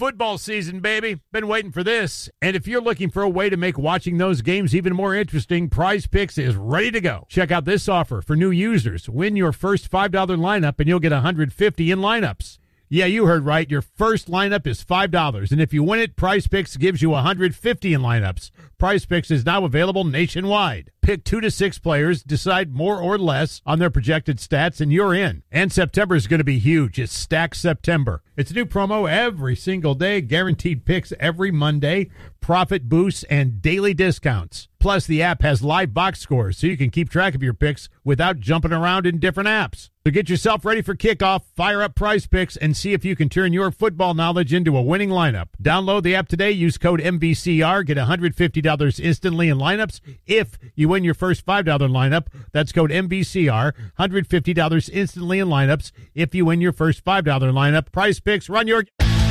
football season, baby. Been waiting for this. And if you're looking for a way to make watching those games even more interesting, Prize Picks is ready to go. Check out this offer for new users. Win your first $5 lineup and you'll get $150 in lineups. Yeah, you heard right. Your first lineup is $5. And if you win it, Prize Picks gives you $150 in lineups. Prize Picks is now available nationwide. Pick 2 to 6 players, decide more or less on their projected stats, and you're in. And September is going to be huge. It's Stack September. It's a new promo every single day, guaranteed picks every Monday, profit boosts, and daily discounts. Plus, the app has live box scores, so you can keep track of your picks without jumping around in different apps. So get yourself ready for kickoff, fire up Prize Picks, and see if you can turn your football knowledge into a winning lineup. Download the app today, use code MVCR, get $150 instantly in lineups. If you win your first $5 lineup, that's code MVCR, $150 instantly in lineups. If you win your first $5 lineup, Prize Picks, run your...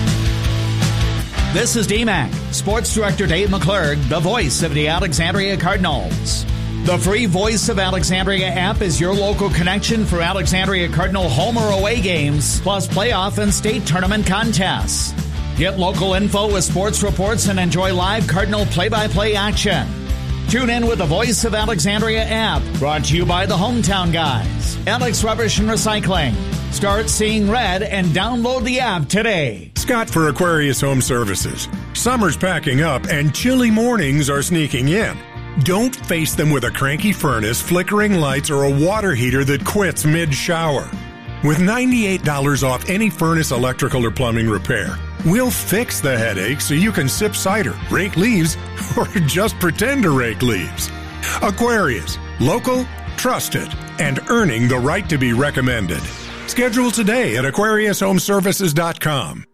This is DMAC, Sports Director Dave McClurg, the voice of the Alexandria Cardinals. The free Voice of Alexandria app is your local connection for Alexandria Cardinal home or away games, plus playoff and state tournament contests. Get local info with sports reports and enjoy live Cardinal play-by-play action. Tune in with the Voice of Alexandria app, brought to you by the Hometown Guys, Alex Rubbish and Recycling. Start seeing red and download the app today. Scott for Aquarius Home Services. Summer's packing up and chilly mornings are sneaking in. Don't face them with a cranky furnace, flickering lights, or a water heater that quits mid-shower. With $98 off any furnace, electrical, or plumbing repair, we'll fix the headache so you can sip cider, rake leaves, or just pretend to rake leaves. Aquarius, local, trusted, and earning the right to be recommended. Schedule today at AquariusHomeservices.com.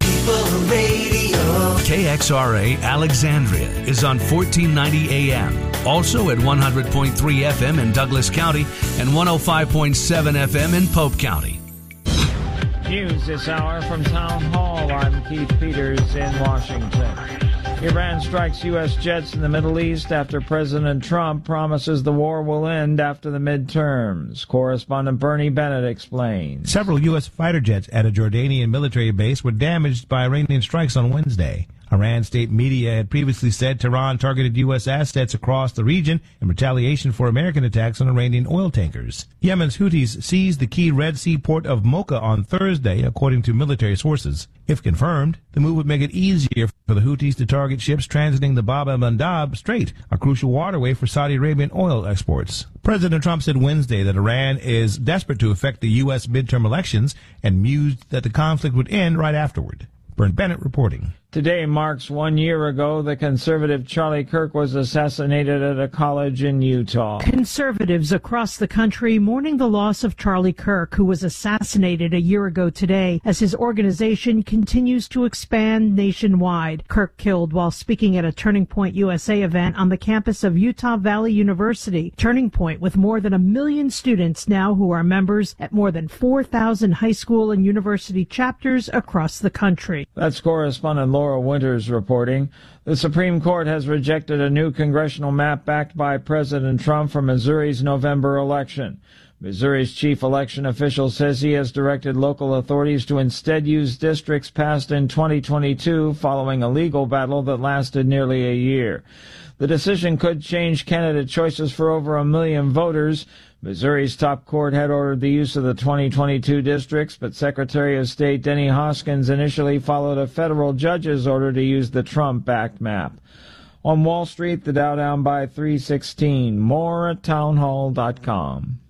KXRA Alexandria is on 1490 AM. Also at 100.3 FM in Douglas County and 105.7 FM in Pope County. News this hour from Town Hall. I'm Keith Peters in Washington. Iran strikes U.S. jets in the Middle East after President Trump promises the war will end after the midterms. Correspondent Bernie Bennett explains. Several U.S. fighter jets at a Jordanian military base were damaged by Iranian strikes on Wednesday. Iran state media had previously said Tehran targeted U.S. assets across the region in retaliation for American attacks on Iranian oil tankers. Yemen's Houthis seized the key Red Sea port of Mocha on Thursday, according to military sources. If confirmed, the move would make it easier for the Houthis to target ships transiting the Bab el-Mandab Strait, a crucial waterway for Saudi Arabian oil exports. President Trump said Wednesday that Iran is desperate to affect the U.S. midterm elections and mused that the conflict would end right afterward. Bernie Bennett reporting. Today marks 1 year ago the conservative Charlie Kirk was assassinated at a college in Utah. Conservatives across the country mourning the loss of Charlie Kirk, who was assassinated a year ago today as his organization continues to expand nationwide. Kirk killed while speaking at a Turning Point USA event on the campus of Utah Valley University. Turning Point, with more than 1 million students now who are members at more than 4,000 high school and university chapters across the country. That's correspondent Laura Winters reporting. The Supreme Court has rejected a new congressional map backed by President Trump for Missouri's November election. Missouri's chief election official says he has directed local authorities to instead use districts passed in 2022 following a legal battle that lasted nearly a year. The decision could change candidate choices for over 1 million voters. Missouri's top court had ordered the use of the 2022 districts, but Secretary of State Denny Hoskins initially followed a federal judge's order to use the Trump-backed map. On Wall Street, the Dow down by 316. More at townhall.com.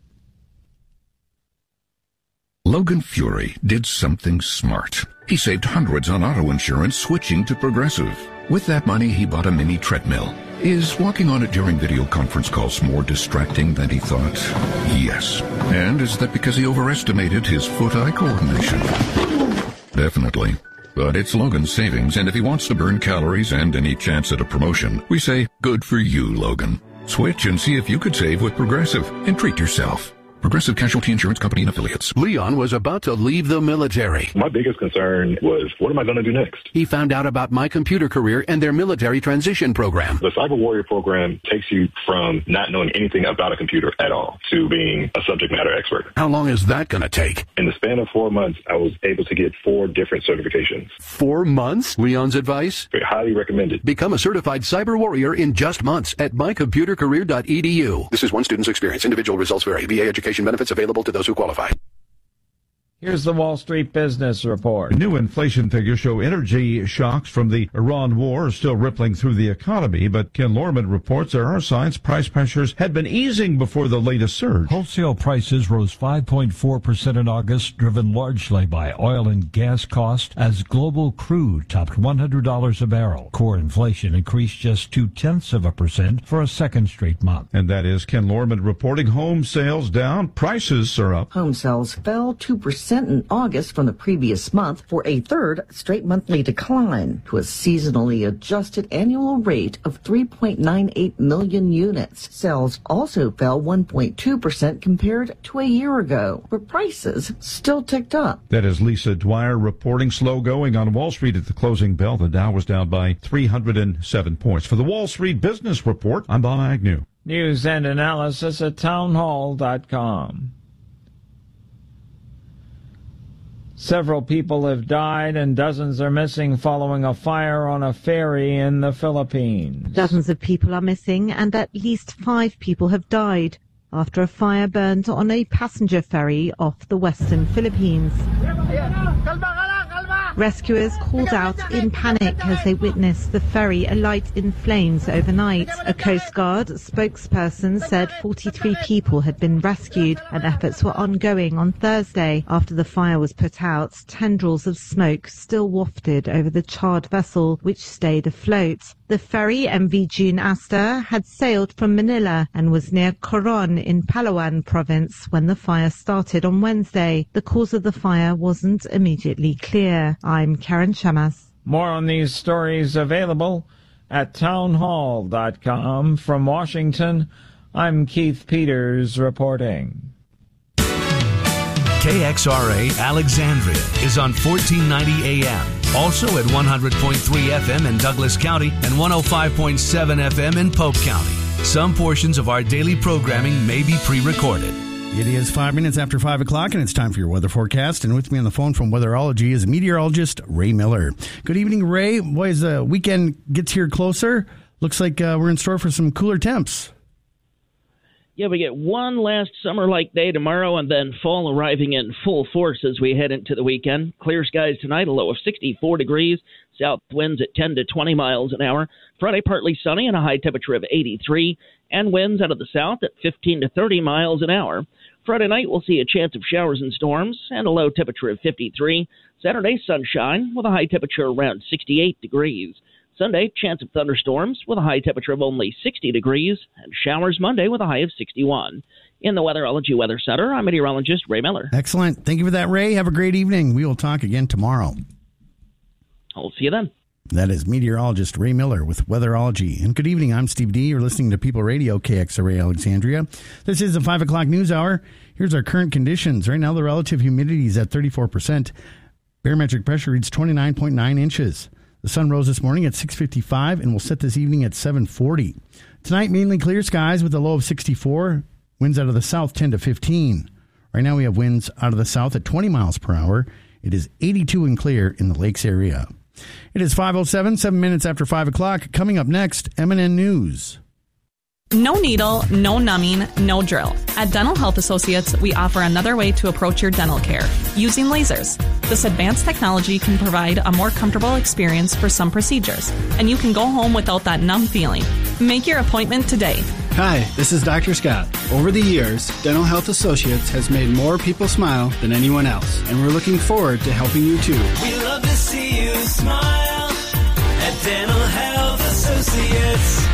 Logan Fury did something smart. He saved hundreds on auto insurance switching to Progressive. With that money, he bought a mini treadmill. Is walking on it during video conference calls more distracting than he thought? Yes. And is that because he overestimated his foot-eye coordination? Definitely. But it's Logan's savings, and if he wants to burn calories and any chance at a promotion, we say, good for you, Logan. Switch and see if you could save with Progressive and treat yourself. Progressive Casualty Insurance Company and Affiliates. Leon was about to leave the military. My biggest concern was, what am I going to do next? He found out about My Computer Career and their military transition program. The Cyber Warrior program takes you from not knowing anything about a computer at all to being a subject matter expert. How long is that going to take? In the span of 4 months, I was able to get 4 different certifications. 4 months? Leon's advice? Highly recommended. Become a certified cyber warrior in just months at mycomputercareer.edu. This is one student's experience. Individual results vary. VA education benefits available to those who qualify. Here's the Wall Street Business Report. New inflation figures show energy shocks from the Iran war are still rippling through the economy, but Ken Lorman reports there are signs price pressures had been easing before the latest surge. Wholesale prices rose 5.4% in August, driven largely by oil and gas costs as global crude topped $100 a barrel. Core inflation increased just 0.2% for a second straight month. And that is Ken Lorman reporting home sales down, prices are up. Home sales fell 2% in August from the previous month for a third straight monthly decline to a seasonally adjusted annual rate of 3.98 million units. Sales also fell 1.2% compared to a year ago, but prices still ticked up. That is Lisa Dwyer reporting. Slow going on Wall Street at the closing bell. The Dow was down by 307 points. For the Wall Street Business Report, I'm Bob Agnew. News and analysis at townhall.com. Several people have died and dozens are missing following a fire on a ferry in the Philippines. Dozens of people are missing and at least 5 people have died after a fire burned on a passenger ferry off the western Philippines. Rescuers called out in panic as they witnessed the ferry alight in flames overnight. A Coast Guard spokesperson said 43 people had been rescued and efforts were ongoing on Thursday. After the fire was put out, tendrils of smoke still wafted over the charred vessel, which stayed afloat. The ferry MV June Asta had sailed from Manila and was near Coron in Palawan province when the fire started on Wednesday. The cause of the fire wasn't immediately clear. I'm Karen Shamas. More on these stories available at townhall.com. From Washington, I'm Keith Peters reporting. KXRA Alexandria is on 1490 AM. Also at 100.3 FM in Douglas County and 105.7 FM in Pope County. Some portions of our daily programming may be pre-recorded. It is 5 minutes after 5 o'clock, and it's time for your weather forecast. And with me on the phone from Weatherology is meteorologist Ray Miller. Good evening, Ray. Boy, as the weekend gets here closer, looks like we're in store for some cooler temps. Yeah, we get one last summer-like day tomorrow, and then fall arriving in full force as we head into the weekend. Clear skies tonight, a low of 64 degrees. South winds at 10 to 20 miles an hour. Friday, partly sunny and a high temperature of 83. And winds out of the south at 15 to 30 miles an hour. Friday night, we'll see a chance of showers and storms and a low temperature of 53. Saturday, sunshine with a high temperature around 68 degrees. Sunday, chance of thunderstorms with a high temperature of only 60 degrees, and showers Monday with a high of 61. In the Weatherology Weather Center, I'm meteorologist Ray Miller. Excellent. Thank you for that, Ray. Have a great evening. We will talk again tomorrow. I'll see you then. That is meteorologist Ray Miller with Weatherology. And good evening. I'm Steve D. You're listening to People Radio, KXRA Alexandria. This is the 5 o'clock news hour. Here's our current conditions. Right now, the relative humidity is at 34%. Barometric pressure reads 29.9 inches. The sun rose this morning at 6:55 and will set this evening at 7:40. Tonight, mainly clear skies with a low of 64. Winds out of the south 10 to 15. Right now, we have winds out of the south at 20 miles per hour. It is 82 and clear in the lakes area. It is 5:07, 7 minutes after 5 o'clock. Coming up next, MNN News. No needle, no numbing, no drill. At Dental Health Associates, we offer another way to approach your dental care, using lasers. This advanced technology can provide a more comfortable experience for some procedures, and you can go home without that numb feeling. Make your appointment today. Hi, this is Dr. Scott. Over the years, Dental Health Associates has made more people smile than anyone else, and we're looking forward to helping you too. We love to see you smile at Dental Health Associates.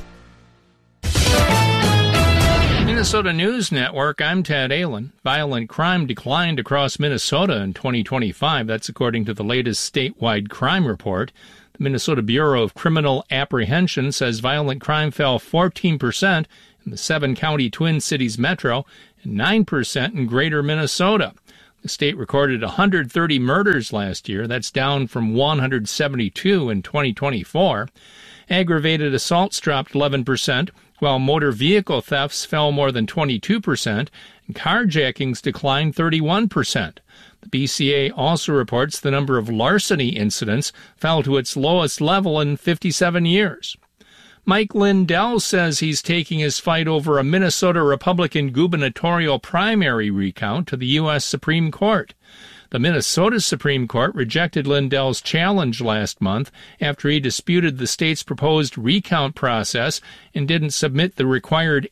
Minnesota News Network, I'm Tad Allen. Violent crime declined across Minnesota in 2025. That's according to the latest statewide crime report. The Minnesota Bureau of Criminal Apprehension says violent crime fell 14% in the 7-county Twin Cities metro and 9% in greater Minnesota. The state recorded 130 murders last year. That's down from 172 in 2024. Aggravated assaults dropped 11%, while motor vehicle thefts fell more than 22%, and carjackings declined 31%. The BCA also reports the number of larceny incidents fell to its lowest level in 57 years. Mike Lindell says he's taking his fight over a Minnesota Republican gubernatorial primary recount to the U.S. Supreme Court. The Minnesota Supreme Court rejected Lindell's challenge last month after he disputed the state's proposed recount process and didn't submit the required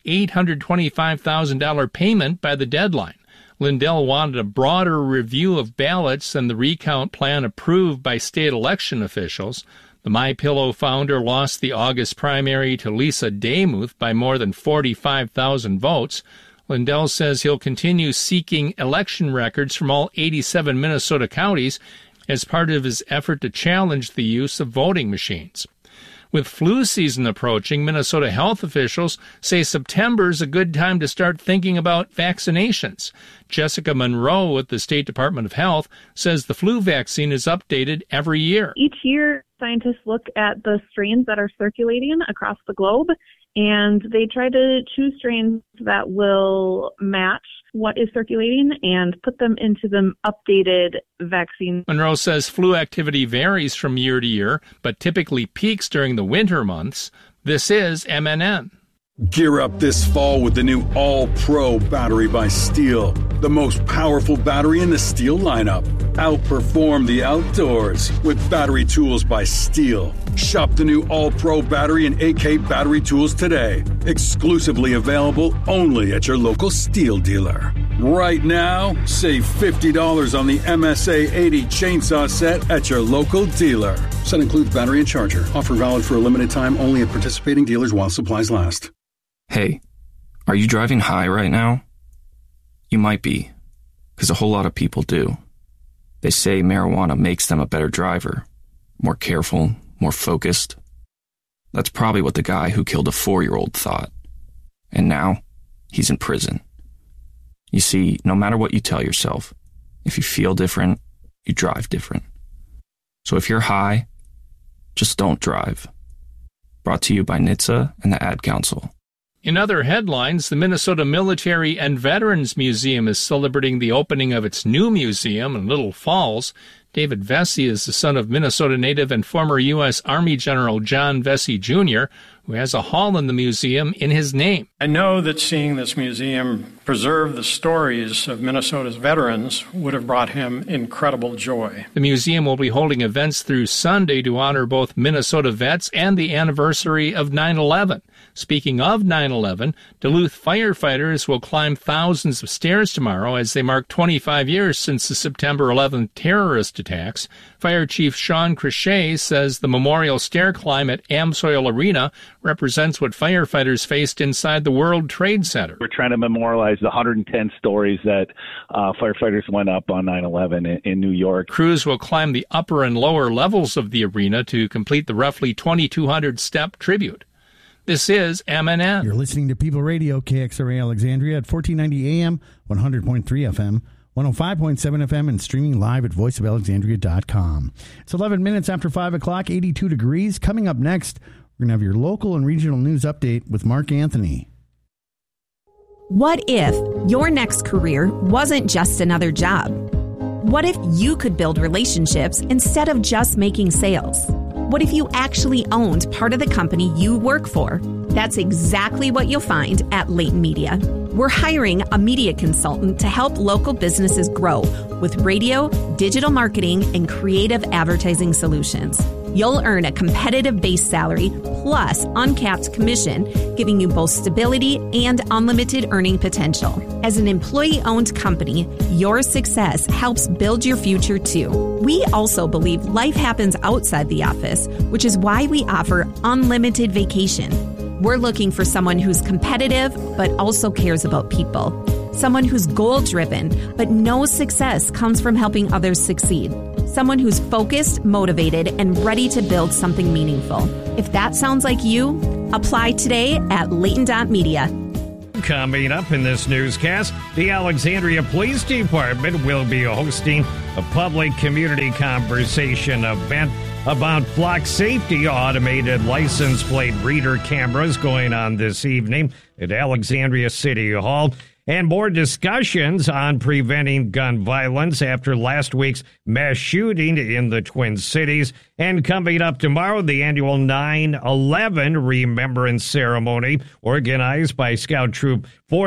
$825,000 payment by the deadline. Lindell wanted a broader review of ballots than the recount plan approved by state election officials. The MyPillow founder lost the August primary to Lisa Demuth by more than 45,000 votes. Lindell says he'll continue seeking election records from all 87 Minnesota counties as part of his effort to challenge the use of voting machines. With flu season approaching, Minnesota health officials say September is a good time to start thinking about vaccinations. Jessica Monroe with the State Department of Health says the flu vaccine is updated every year. Each year, scientists look at the strains that are circulating across the globe, and they try to choose strains that will match what is circulating and put them into the updated vaccine. Monroe says flu activity varies from year to year, but typically peaks during the winter months. This is MNN. Gear up this fall with the new All-Pro battery by Steel, the most powerful battery in the Steel lineup. Outperform the outdoors with battery tools by Steel. Shop the new All-Pro battery and AK battery tools today. Exclusively available only at your local Steel dealer. Right now, save $50 on the MSA 80 chainsaw set at your local dealer. Set includes battery and charger. Offer valid for a limited time only at participating dealers while supplies last. Hey, are you driving high right now? You might be, because a whole lot of people do. They say marijuana makes them a better driver, more careful, more focused. That's probably what the guy who killed a 4-year-old thought. And now, he's in prison. You see, no matter what you tell yourself, if you feel different, you drive different. So if you're high, just don't drive. Brought to you by NHTSA and the Ad Council. In other headlines, the Minnesota Military and Veterans Museum is celebrating the opening of its new museum in Little Falls. David Vesey is the son of Minnesota native and former U.S. Army General John Vesey, Jr., who has a hall in the museum in his name. I know that seeing this museum preserve the stories of Minnesota's veterans would have brought him incredible joy. The museum will be holding events through Sunday to honor both Minnesota vets and the anniversary of 9/11. Speaking of 9/11, Duluth firefighters will climb thousands of stairs tomorrow as they mark 25 years since the September 11th terrorist attacks. Fire Chief Sean Crochet says the memorial stair climb at Amsoil Arena represents what firefighters faced inside the World Trade Center. We're trying to memorialize the 110 stories that firefighters went up on 9/11 in New York. Crews will climb the upper and lower levels of the arena to complete the roughly 2,200-step tribute. This is MNN. You're listening to People Radio, KXRA Alexandria at 1490 AM, 100.3 FM, 105.7 FM, and streaming live at voiceofalexandria.com. It's 11 minutes after 5 o'clock, 82 degrees. Coming up next, we're going to have your local and regional news update with Mark Anthony. What if your next career wasn't just another job? What if you could build relationships instead of just making sales? What if you actually owned part of the company you work for? That's exactly what you'll find at Leighton Media. We're hiring a media consultant to help local businesses grow with radio, digital marketing, and creative advertising solutions. You'll earn a competitive base salary plus uncapped commission, giving you both stability and unlimited earning potential. As an employee-owned company, your success helps build your future too. We also believe life happens outside the office, which is why we offer unlimited vacation. We're looking for someone who's competitive but also cares about people. Someone who's goal-driven but knows success comes from helping others succeed. Someone who's focused, motivated, and ready to build something meaningful. If that sounds like you, apply today at Leighton.media. coming up in this newscast. The Alexandria Police Department will be hosting a public community conversation event about flock safety. Automated license plate reader cameras going on this evening at Alexandria City Hall. And more discussions on preventing gun violence after last week's mass shooting in the Twin Cities. And coming up tomorrow, the annual 9/11 Remembrance Ceremony, organized by Scout Troop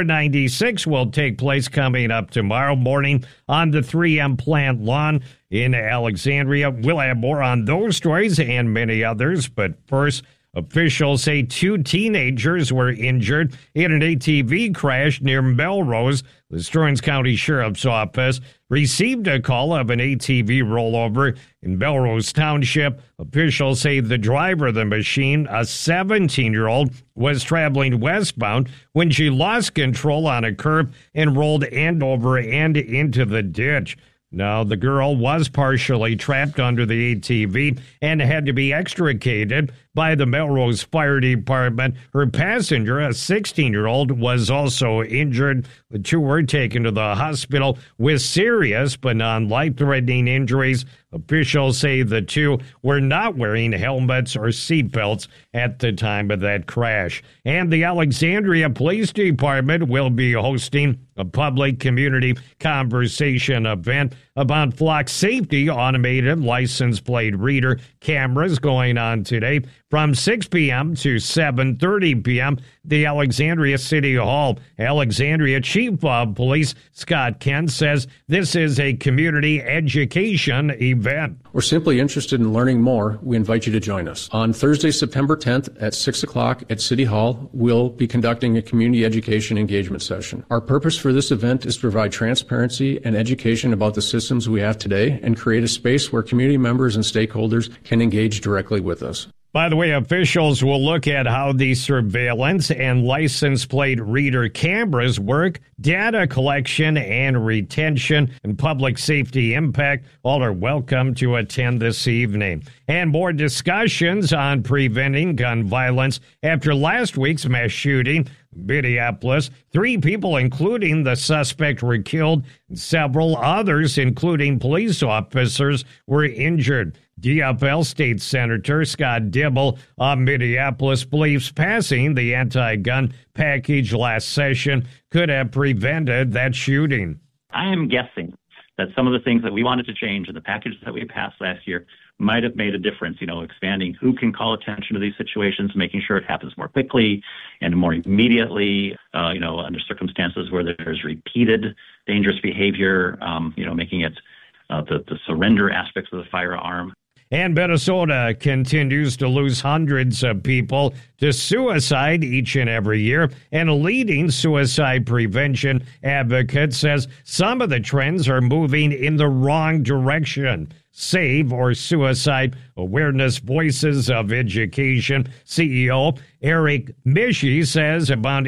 496, will take place coming up tomorrow morning on the 3M plant lawn in Alexandria. We'll have more on those stories and many others, but first, officials say 2 teenagers were injured in an ATV crash near Melrose. The Stearns County Sheriff's Office received a call of an ATV rollover in Melrose Township. Officials say the driver of the machine, a 17-year-old, was traveling westbound when she lost control on a curb and rolled end over end into the ditch. Now, the girl was partially trapped under the ATV and had to be extricated by the Melrose Fire Department. Her passenger, a 16-year-old, was also injured. The 2 were taken to the hospital with serious but non-life-threatening injuries. Officials say the 2 were not wearing helmets or seatbelts at the time of that crash. And the Alexandria Police Department will be hosting a public community conversation event about flock safety. Automated license plate reader cameras going on today from 6 p.m. to 7:30 p.m. the Alexandria City Hall. Alexandria Chief of Police Scott Kent says this is a community education event. We're simply interested in learning more. We invite you to join us. On Thursday, September 10th at 6 o'clock at City Hall, we'll be conducting a community education engagement session. Our purpose for this event is to provide transparency and education about the systems we have today and create a space where community members and stakeholders can engage directly with us. By the way, officials will look at how the surveillance and license plate reader cameras work, data collection and retention, and public safety impact. All are welcome to attend this evening. And more discussions on preventing gun violence after last week's mass shooting in Minneapolis. 3 people, including the suspect, were killed, and several others, including police officers, were injured. DFL State Senator Scott Dibble of Minneapolis believes passing the anti-gun package last session could have prevented that shooting. I am guessing that some of the things that we wanted to change in the package that we passed last year might have made a difference, expanding who can call attention to these situations, making sure it happens more quickly and more immediately, under circumstances where there's repeated dangerous behavior, making it the surrender aspects of the firearm. And Minnesota continues to lose hundreds of people to suicide each and every year. And a leading suicide prevention advocate says some of the trends are moving in the wrong direction. SAVE, or Suicide Awareness Voices of Education CEO Eric Mischie, says about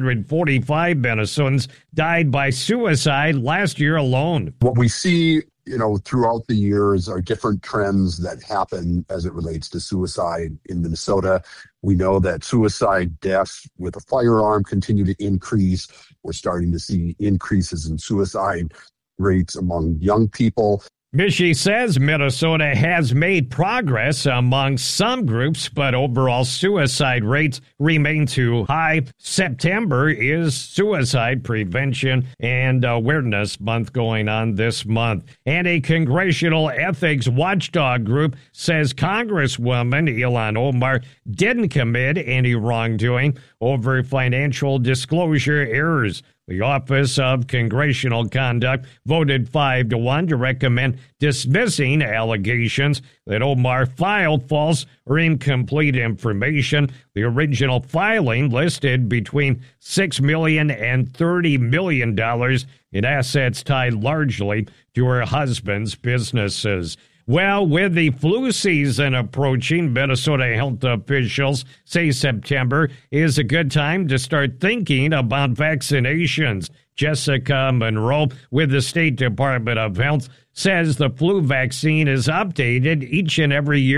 845 Minnesotans died by suicide last year alone. What we see throughout the years are different trends that happen as it relates to suicide in Minnesota. We know that suicide deaths with a firearm continue to increase. We're starting to see increases in suicide rates among young people. Mischie says Minnesota has made progress among some groups, but overall suicide rates remain too high. September is Suicide Prevention and Awareness Month going on this month. And a congressional ethics watchdog group says Congresswoman Ilhan Omar didn't commit any wrongdoing over financial disclosure errors. The Office of Congressional Conduct voted 5-1 to recommend dismissing allegations that Omar filed false or incomplete information. The original filing listed between $6 million and $30 million in assets tied largely to her husband's businesses. Well, with the flu season approaching, Minnesota health officials say September is a good time to start thinking about vaccinations. Jessica Monroe with the State Department of Health says the flu vaccine is updated each and every year.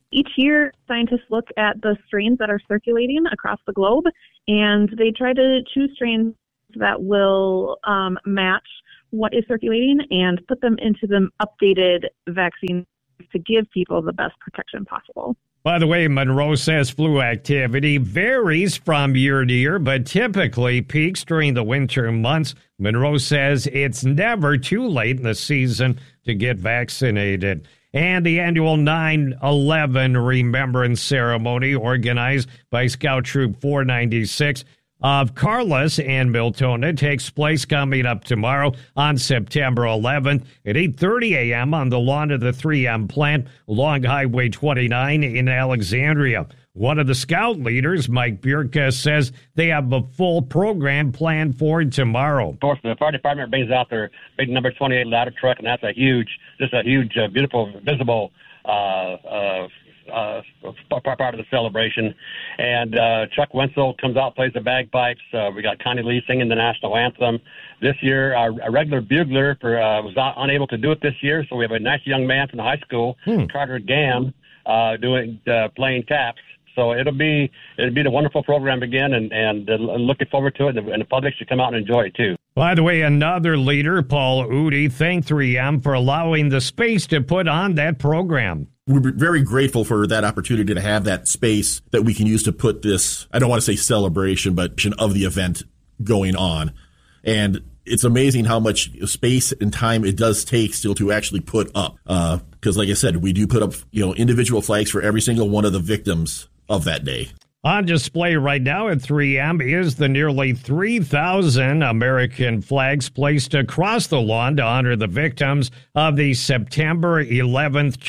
Each year, scientists look at the strains that are circulating across the globe, and they try to choose strains that will match what is circulating and put them into the updated vaccines to give people the best protection possible. By the way, Monroe says flu activity varies from year to year, but typically peaks during the winter months. Monroe says it's never too late in the season to get vaccinated. And the annual 9/11 Remembrance Ceremony organized by Scout Troop 496 of Carlos and Miltona takes place coming up tomorrow on September 11th at 8:30 a.m. on the lawn of the 3M plant along Highway 29 in Alexandria. One of the Scout leaders, Mike Bierka, says they have a full program planned for tomorrow. Of course, the fire department brings out their big number 28 ladder truck, and that's a huge, beautiful, visible part of the celebration. And Chuck Wenzel comes out, plays the bagpipes. We got Connie Lee singing the national anthem. This year, our regular bugler was unable to do it this year, so we have a nice young man from the high school, Carter Gam, playing taps. So it'll be the wonderful program again, and looking forward to it, and the public should come out and enjoy it too. By the way, another leader, Paul Udi, thanked 3M for allowing the space to put on that program. We're very grateful for that opportunity to have that space that we can use to put this, I don't want to say celebration, but of the event going on. And it's amazing how much space and time it does take still to actually put up. Because like I said, we do put up, individual flags for every single one of the victims of that day. On display right now at 3M is the nearly 3,000 American flags placed across the lawn to honor the victims of the September 11th,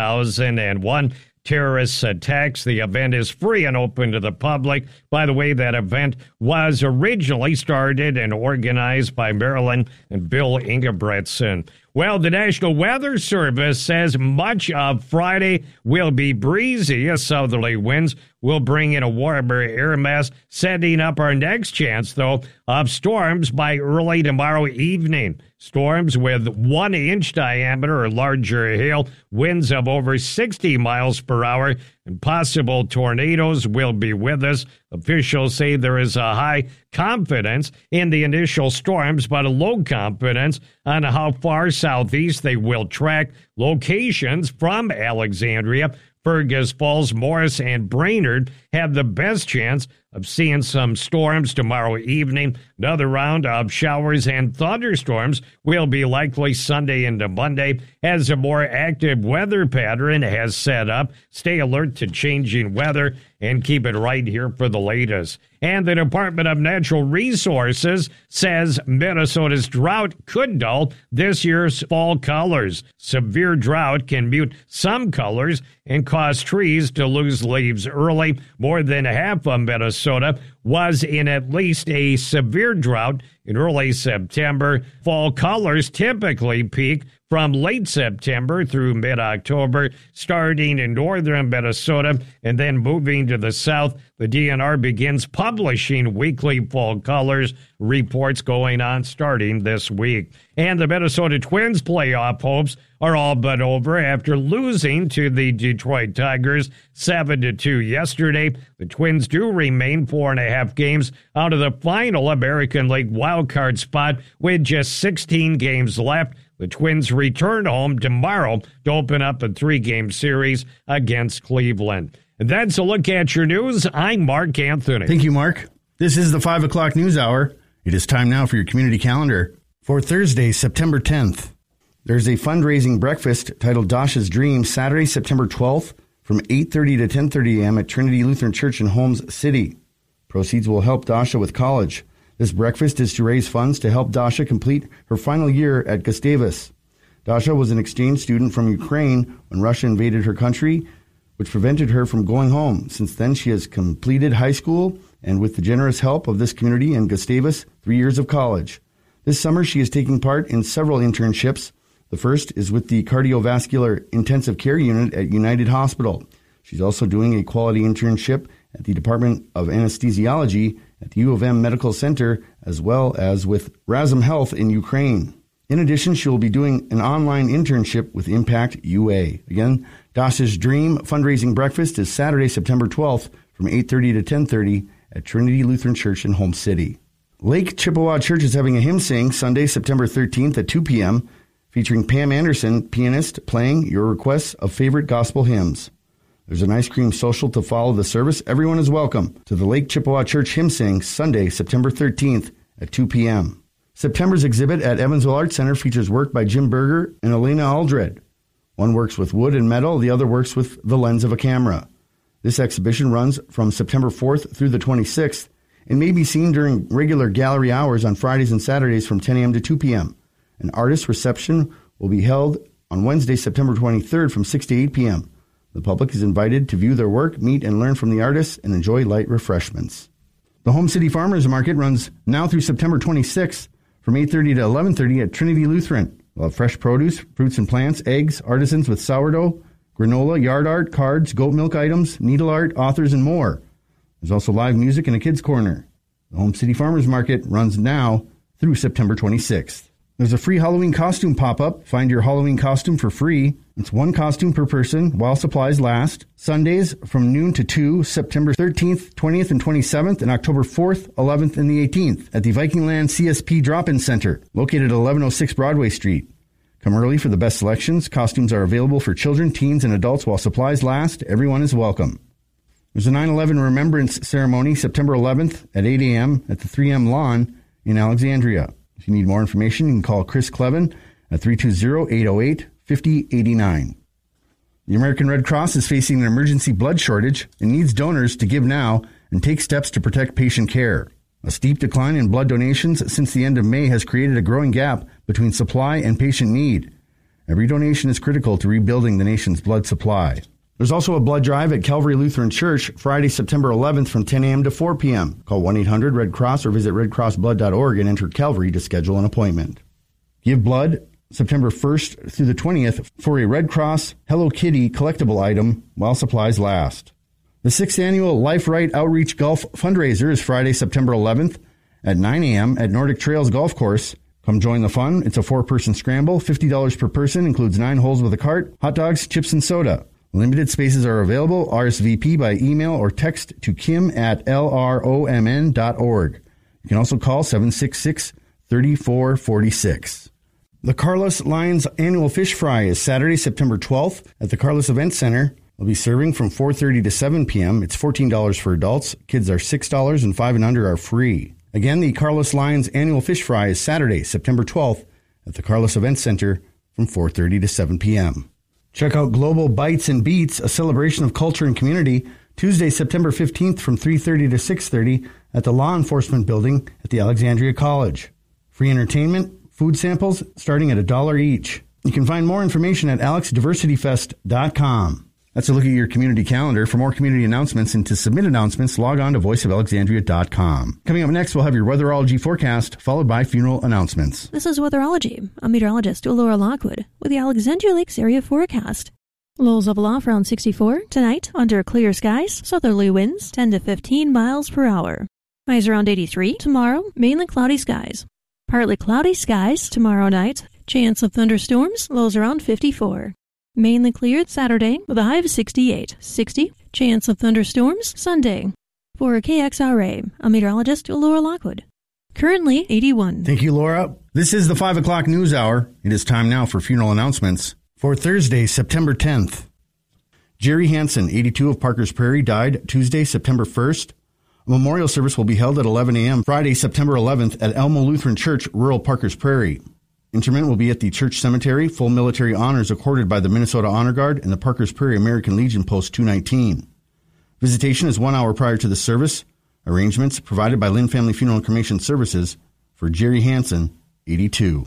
2001 terrorist attacks. The event is free and open to the public. By the way, that event was originally started and organized by Marilyn and Bill Ingebretson. Well, the National Weather Service says much of Friday will be breezy as southerly winds will bring in a warmer air mass, setting up our next chance, though, of storms by early tomorrow evening. Storms with 1 inch diameter or larger hail, winds of over 60 miles per hour, and possible tornadoes will be with us. Officials say there is a high confidence in the initial storms, but a low confidence on how far southeast they will track. Locations from Alexandria, Fergus Falls, Morris, and Brainerd have the best chance of seeing some storms tomorrow evening. Another round of showers and thunderstorms will be likely Sunday into Monday as a more active weather pattern has set up. Stay alert to changing weather and keep it right here for the latest. And the Department of Natural Resources says Minnesota's drought could dull this year's fall colors. Severe drought can mute some colors and cause trees to lose leaves early. More than half of Minnesota was in at least a severe drought in early September. Fall colors typically peak from late September through mid-October, starting in northern Minnesota and then moving to the south. The DNR begins publishing weekly fall colors reports going on starting this week. And the Minnesota Twins playoff hopes are all but over after losing to the Detroit Tigers 7-2 yesterday. The Twins do remain 4.5 games out of the final American League wildcard spot with just 16 games left. The Twins return home tomorrow to open up a 3-game series against Cleveland. And that's a look at your news. I'm Mark Anthony. Thank you, Mark. This is the 5 o'clock news hour. It is time now for your community calendar. For Thursday, September 10th, there's a fundraising breakfast titled Dasha's Dream, Saturday, September 12th from 8:30 to 10:30 a.m. at Trinity Lutheran Church in Holmes City. Proceeds will help Dasha with college. This breakfast is to raise funds to help Dasha complete her final year at Gustavus. Dasha was an exchange student from Ukraine when Russia invaded her country, which prevented her from going home. Since then, she has completed high school and, with the generous help of this community and Gustavus, 3 years of college. This summer, she is taking part in several internships. The first is with the Cardiovascular Intensive Care Unit at United Hospital. She's also doing a quality internship at the Department of Anesthesiology at the U of M Medical Center, as well as with Razum Health in Ukraine. In addition, she will be doing an online internship with Impact UA. Again, Dasha's Dream Fundraising Breakfast is Saturday, September 12th from 8:30 to 10:30 at Trinity Lutheran Church in Holme City. Lake Chippewa Church is having a hymn sing Sunday, September 13th at 2 p.m., featuring Pam Anderson, pianist, playing your requests of favorite gospel hymns. There's an ice cream social to follow the service. Everyone is welcome to the Lake Chippewa Church hymn sing Sunday, September 13th at 2 p.m. September's exhibit at Evansville Arts Center features work by Jim Berger and Elena Aldred. One works with wood and metal, the other works with the lens of a camera. This exhibition runs from September 4th through the 26th and may be seen during regular gallery hours on Fridays and Saturdays from 10 a.m. to 2 p.m. An artist reception will be held on Wednesday, September 23rd from 6 to 8 p.m. The public is invited to view their work, meet and learn from the artists, and enjoy light refreshments. The Holme City Farmers Market runs now through September 26th from 8:30 to 11:30 at Trinity Lutheran. We'll have fresh produce, fruits and plants, eggs, artisans with sourdough, granola, yard art, cards, goat milk items, needle art, authors, and more. There's also live music and a kids' corner. The Holme City Farmers Market runs now through September 26th. There's a free Halloween costume pop-up. Find your Halloween costume for free. It's one costume per person while supplies last. Sundays from noon to 2, September 13th, 20th, and 27th, and October 4th, 11th, and the 18th at the Vikingland CSP Drop-In Center, located at 1106 Broadway Street. Come early for the best selections. Costumes are available for children, teens, and adults while supplies last. Everyone is welcome. There's a 9/11 Remembrance Ceremony September 11th at 8 a.m. at the 3M Lawn in Alexandria. If you need more information, you can call Chris Clevin at 320-808-5089. The American Red Cross is facing an emergency blood shortage and needs donors to give now and take steps to protect patient care. A steep decline in blood donations since the end of May has created a growing gap between supply and patient need. Every donation is critical to rebuilding the nation's blood supply. There's also a blood drive at Calvary Lutheran Church Friday, September 11th from 10 a.m. to 4 p.m. Call 1-800-RED-CROSS or visit redcrossblood.org and enter Calvary to schedule an appointment. Give blood September 1st through the 20th for a Red Cross Hello Kitty collectible item while supplies last. The 6th annual Life Right Outreach Golf Fundraiser is Friday, September 11th at 9 a.m. at Nordic Trails Golf Course. Come join the fun. It's a 4-person scramble, $50 per person, includes 9 holes with a cart, hot dogs, chips, and soda. Limited spaces are available. RSVP by email or text to kim@lromn.org. You can also call 766-3446. The Carlos Lions Annual Fish Fry is Saturday, September 12th at the Carlos Event Center. They'll be serving from 4:30 to 7 p.m. It's $14 for adults. Kids are $6 and 5 and under are free. Again, the Carlos Lions Annual Fish Fry is Saturday, September 12th at the Carlos Event Center from 4:30 to 7 p.m. Check out Global Bites and Beats, a celebration of culture and community, Tuesday, September 15th from 3:30 to 6:30 at the Law Enforcement Building at the Alexandria College. Free entertainment, food samples starting at $1 each. You can find more information at alexdiversityfest.com. That's a look at your community calendar. For more community announcements and to submit announcements, log on to voiceofalexandria.com. Coming up next, we'll have your weatherology forecast, followed by funeral announcements. This is Weatherology. I'm meteorologist Laura Lockwood with the Alexandria Lakes area forecast. Lows level off around 64. Tonight, under clear skies, southerly winds 10 to 15 miles per hour. Highs around 83. Tomorrow, mainly cloudy skies. Partly cloudy skies tomorrow night. Chance of thunderstorms, lows around 54. Mainly cleared Saturday with a high of 68. 60. Chance of thunderstorms Sunday. For KXRA, I'm meteorologist Laura Lockwood. Currently 81. Thank you, Laura. This is the 5 o'clock news hour. It is time now for funeral announcements. For Thursday, September 10th, Jerry Hansen, 82 of Parkers Prairie, died Tuesday, September 1st. A memorial service will be held at 11 a.m. Friday, September 11th at Elmo Lutheran Church, rural Parkers Prairie. Interment will be at the church cemetery. Full military honors accorded by the Minnesota Honor Guard and the Parkers Prairie American Legion Post 219. Visitation is 1 hour prior to the service. Arrangements provided by Lynn Family Funeral and Cremation Services for Jerry Hansen, 82.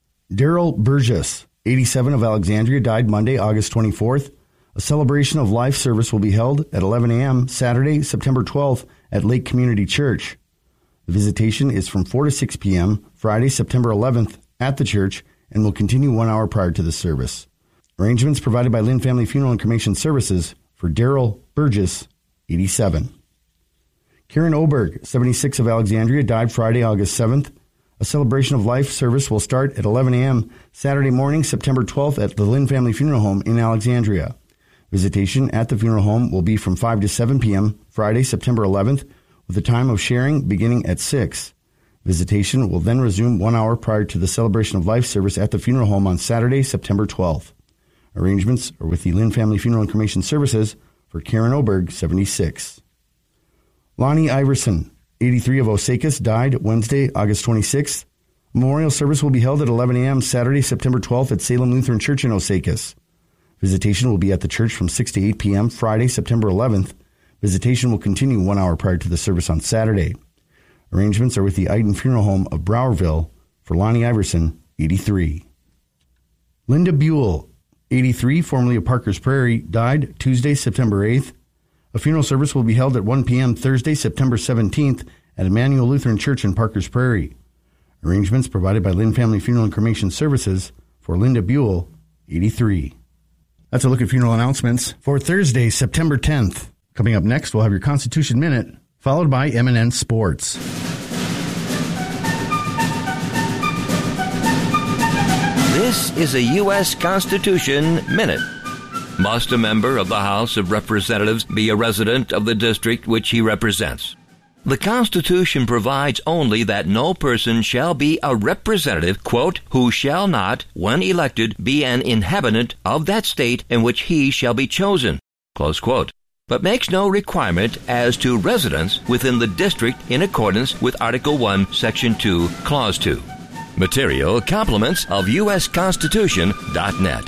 Daryl Burgess, 87 of Alexandria, died Monday, August 24th. A celebration of life service will be held at 11 a.m. Saturday, September 12th at Lake Community Church. The visitation is from 4 to 6 p.m. Friday, September 11th at the church and will continue 1 hour prior to the service. Arrangements provided by Lynn Family Funeral and Cremation Services for Daryl Burgess, 87. Karen Oberg, 76 of Alexandria, died Friday, August 7th. A Celebration of Life service will start at 11 a.m. Saturday morning, September 12th at the Lynn Family Funeral Home in Alexandria. Visitation at the funeral home will be from 5 to 7 p.m. Friday, September 11th, with a time of sharing beginning at 6. Visitation will then resume 1 hour prior to the Celebration of Life service at the funeral home on Saturday, September 12th. Arrangements are with the Lynn Family Funeral and Cremation Services for Karen Oberg, 76. Lonnie Iverson, 83 of Osakis, died Wednesday, August 26th. A memorial service will be held at 11 a.m. Saturday, September 12th at Salem Lutheran Church in Osakis. Visitation will be at the church from 6 to 8 p.m. Friday, September 11th. Visitation will continue 1 hour prior to the service on Saturday. Arrangements are with the Iden Funeral Home of Browerville for Lonnie Iverson, 83. Linda Buell, 83, formerly of Parker's Prairie, died Tuesday, September 8th. A funeral service will be held at 1 p.m. Thursday, September 17th at Emmanuel Lutheran Church in Parker's Prairie. Arrangements provided by Lynn Family Funeral and Cremation Services for Linda Buell, 83. That's a look at funeral announcements for Thursday, September 10th. Coming up next, we'll have your Constitution Minute, followed by M&N Sports. This is a U.S. Constitution Minute. Must a member of the House of Representatives be a resident of the district which he represents? The Constitution provides only that no person shall be a representative, quote, who shall not, when elected, be an inhabitant of that state in which he shall be chosen, close quote, but makes no requirement as to residence within the district in accordance with Article 1, Section 2, Clause 2. Material compliments of usconstitution.net.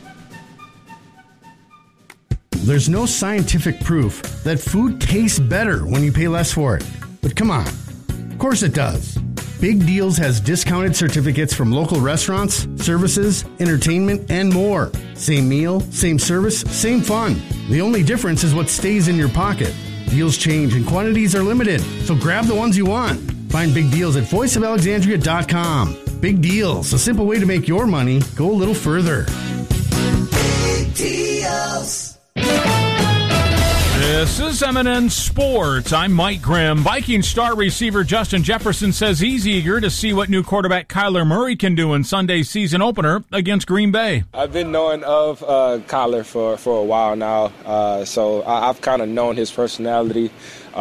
There's no scientific proof that food tastes better when you pay less for it. But come on. Of course it does. Big Deals has discounted certificates from local restaurants, services, entertainment, and more. Same meal, same service, same fun. The only difference is what stays in your pocket. Deals change and quantities are limited, so grab the ones you want. Find Big Deals at voiceofalexandria.com. Big Deals, a simple way to make your money go a little further. Big Deals. This is M&N Sports. I'm Mike Grimm. Viking star receiver Justin Jefferson says he's eager to see what new quarterback Kyler Murray can do in Sunday's season opener against Green Bay. I've been knowing of Kyler for a while now, so I've kind of known his personality,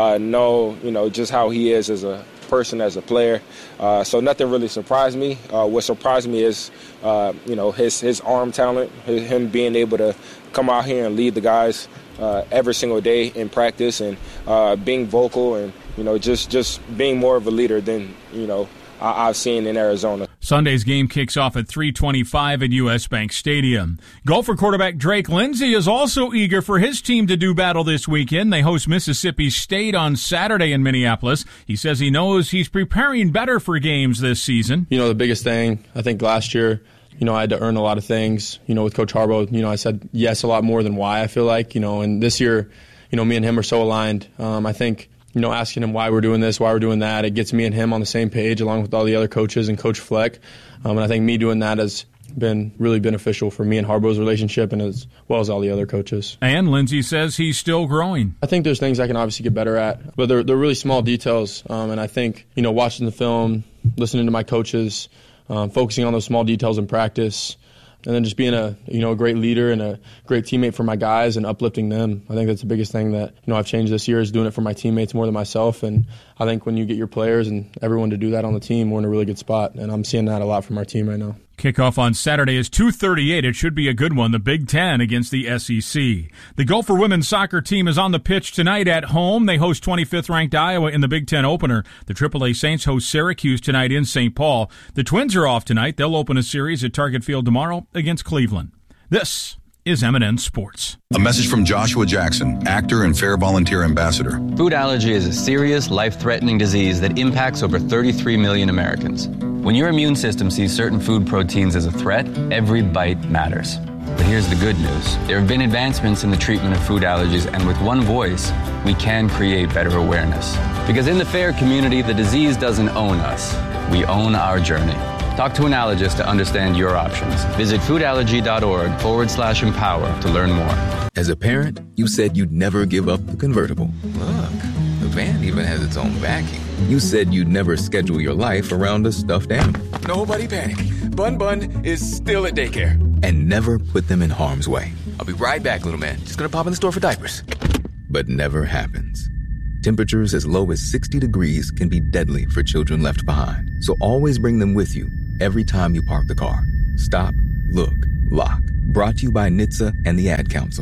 know just how he is as a person, as a player. So nothing really surprised me. What surprised me is, his arm talent, him being able to come out here and lead the guys every single day in practice, and being vocal, and just being more of a leader than I've seen in Arizona. Sunday's game kicks off at 3:25 at U.S. Bank Stadium. Gopher quarterback Drake Lindsey is also eager for his team to do battle this weekend. They host Mississippi State on Saturday in Minneapolis. He says he knows he's preparing better for games this season. The biggest thing, I think last year, I had to earn a lot of things. With Coach Harbaugh, I said yes a lot more than why, I feel like. And this year, me and him are so aligned. I think, asking him why we're doing this, why we're doing that, it gets me and him on the same page along with all the other coaches and Coach Fleck. And I think me doing that has been really beneficial for me and Harbaugh's relationship, and as well as all the other coaches. And Lindsey says he's still growing. I think there's things I can obviously get better at, but they're really small details. And I think, watching the film, listening to my coaches, focusing on those small details in practice, and then just being a great leader and a great teammate for my guys and uplifting them. I think that's the biggest thing that I've changed this year, is doing it for my teammates more than myself. And I think when you get your players and everyone to do that on the team, we're in a really good spot. And I'm seeing that a lot from our team right now. Kickoff on Saturday is 2:38. It should be a good one. The Big Ten against the SEC. The Gopher women's soccer team is on the pitch tonight at home. They host 25th-ranked Iowa in the Big Ten opener. The AAA Saints host Syracuse tonight in St. Paul. The Twins are off tonight. They'll open a series at Target Field tomorrow against Cleveland. This is M&N Sports. A message from Joshua Jackson, actor and Fair Volunteer Ambassador. Food allergy is a serious, life-threatening disease that impacts over 33 million Americans. When your immune system sees certain food proteins as a threat, every bite matters. But here's the good news. There have been advancements in the treatment of food allergies, and with one voice, we can create better awareness. Because in the FAIR community, the disease doesn't own us. We own our journey. Talk to an allergist to understand your options. Visit foodallergy.org/empower to learn more. As a parent, you said you'd never give up the convertible. Look, the the van even has its own vacuum. You said you'd never schedule your life around a stuffed animal. Nobody panic. Bun is still at daycare. And never put them in harm's way. I'll be right back, little man. Just gonna pop in the store for diapers. But never happens. Temperatures as low as 60 degrees can be deadly for children left behind. So always bring them with you every time you park the car. Stop, look, lock. Brought to you by NHTSA and the Ad Council.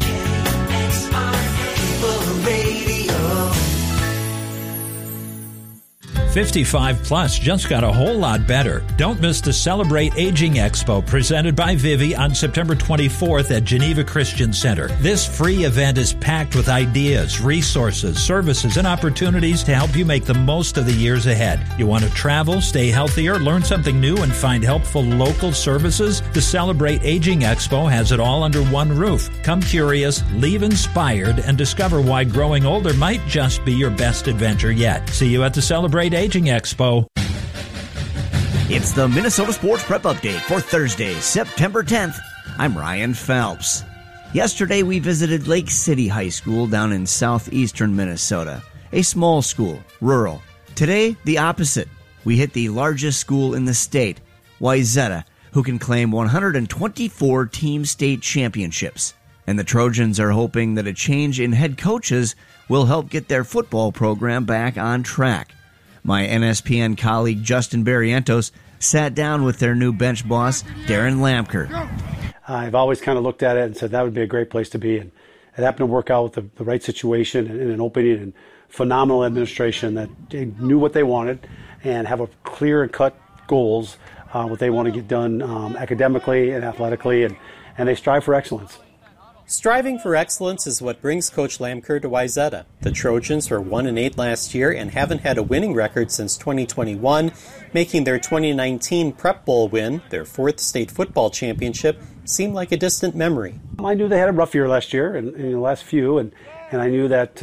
55 plus just got a whole lot better. Don't miss the Celebrate Aging Expo presented by Vivi on September 24th at Geneva Christian Center. This free event is packed with ideas, resources, services, and opportunities to help you make the most of the years ahead. You want to travel, stay healthier, learn something new, and find helpful local services? The Celebrate Aging Expo has it all under one roof. Come curious, leave inspired, and discover why growing older might just be your best adventure yet. See you at the Celebrate Aging Expo. It's the Minnesota Sports Prep Update for Thursday, September 10th. I'm Ryan Phelps. Yesterday we visited Lake City High School down in southeastern Minnesota. A small school, rural. Today, the opposite. We hit the largest school in the state, Wayzata, who can claim 124 team state championships. And the Trojans are hoping that a change in head coaches will help get their football program back on track. My NSPN colleague Justin Barrientos sat down with their new bench boss, Darren Lamker. I've always kind of looked at it and said that would be a great place to be. And it happened to work out with the right situation and an opening and phenomenal administration that knew what they wanted and have a clear and cut goals, what they want to get done academically and athletically, and they strive for excellence. Striving for excellence is what brings Coach Lamker to Wayzata. The Trojans were 1-8 last year and haven't had a winning record since 2021, making their 2019 Prep Bowl win, their fourth state football championship, seem like a distant memory. I knew they had a rough year last year, and in the last few, and I knew that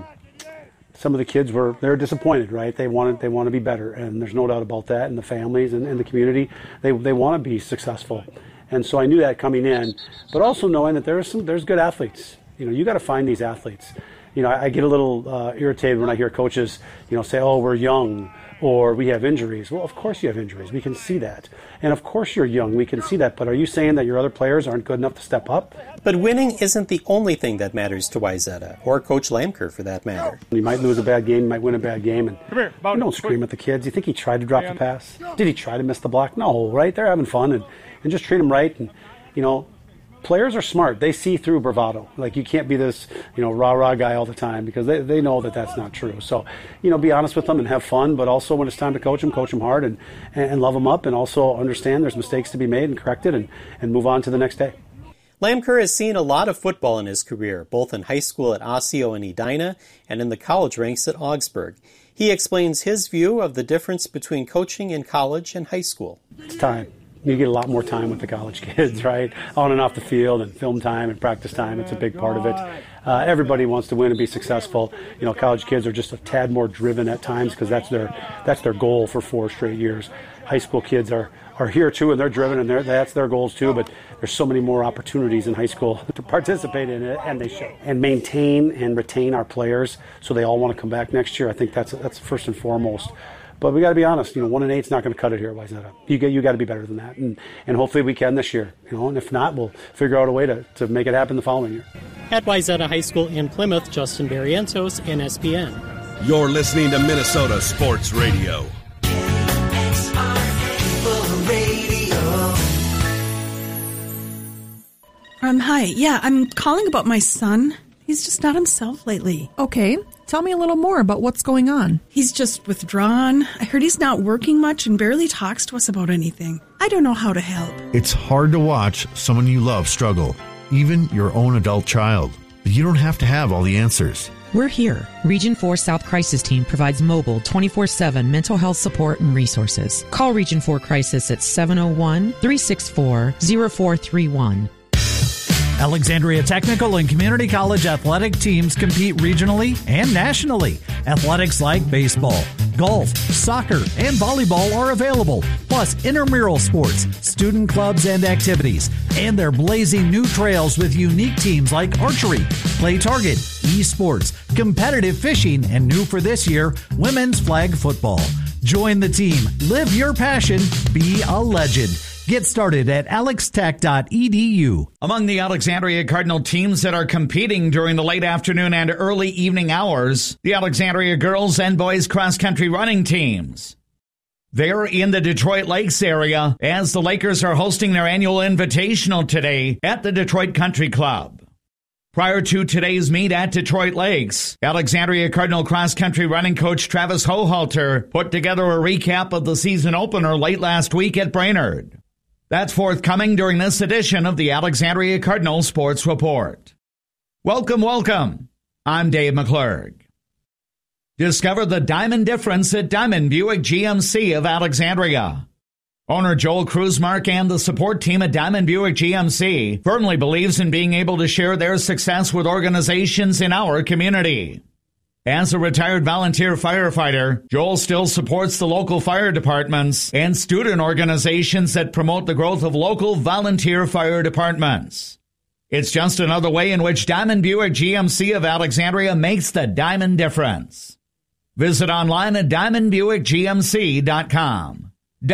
some of the kids they're disappointed, right? They want to be better, and there's no doubt about that. And the families and the community, they want to be successful. And so I knew that coming in, but also knowing that there's good athletes. You got to find these athletes. I get a little irritated when I hear coaches, say, "Oh, we're young," or "We have injuries." Well, of course you have injuries. We can see that. And of course you're young. We can see that. But are you saying that your other players aren't good enough to step up? But winning isn't the only thing that matters to Wayzata, or Coach Lamker for that matter. You might lose a bad game, you might win a bad game, and you don't scream at the kids. You think he tried to drop the pass? Did he try to miss the block? No, right? They're having fun, and just treat them right. And, players are smart. They see through bravado. Like, you can't be this, rah-rah guy all the time, because they know that that's not true. So, be honest with them and have fun, but also when it's time to coach them hard and love them up, and also understand there's mistakes to be made and corrected and move on to the next day. Lamker has seen a lot of football in his career, both in high school at Osseo and Edina and in the college ranks at Augsburg. He explains his view of the difference between coaching in college and high school. It's time. You get a lot more time with the college kids, right? On and off the field, and film time and practice time. It's a big part of it. Everybody wants to win and be successful. College kids are just a tad more driven at times because that's their goal for 4 straight years. High school kids are here too, and they're driven, and that's their goals too. But there's so many more opportunities in high school to participate in it, and they should. And maintain and retain our players so they all want to come back next year. I think that's first and foremost. But we got to be honest, 1-8 is not going to cut it here at Wayzata. You got to be better than that, and hopefully we can this year. And if not, we'll figure out a way to make it happen the following year. At Wayzata High School in Plymouth, Justin Barrientos, NSPN. You're listening to Minnesota Sports Radio. Hi. Yeah, I'm calling about my son. He's just not himself lately. Okay. Tell me a little more about what's going on. He's just withdrawn. I heard he's not working much and barely talks to us about anything. I don't know how to help. It's hard to watch someone you love struggle, even your own adult child. But you don't have to have all the answers. We're here. Region 4 South Crisis Team provides mobile 24/7 mental health support and resources. Call Region 4 Crisis at 701-364-0431. Alexandria Technical and Community College athletic teams compete regionally and nationally. Athletics like baseball, golf, soccer, and volleyball are available, plus intramural sports, student clubs, and activities. And they're blazing new trails with unique teams like archery, play target, esports, competitive fishing, and new for this year, women's flag football. Join the team. Live your passion. Be a legend. Get started at alextech.edu. Among the Alexandria Cardinal teams that are competing during the late afternoon and early evening hours, the Alexandria girls and boys cross-country running teams. They're in the Detroit Lakes area as the Lakers are hosting their annual invitational today at the Detroit Country Club. Prior to today's meet at Detroit Lakes, Alexandria Cardinal cross-country running coach Travis Hohalter put together a recap of the season opener late last week at Brainerd. That's forthcoming during this edition of the Alexandria Cardinal Sports Report. Welcome, welcome. I'm Dave McClurg. Discover the diamond difference at Diamond Buick GMC of Alexandria. Owner Joel Kruzmark and the support team at Diamond Buick GMC firmly believes in being able to share their success with organizations in our community. As a retired volunteer firefighter, Joel still supports the local fire departments and student organizations that promote the growth of local volunteer fire departments. It's just another way in which Diamond Buick GMC of Alexandria makes the diamond difference. Visit online at diamondbuickgmc.com.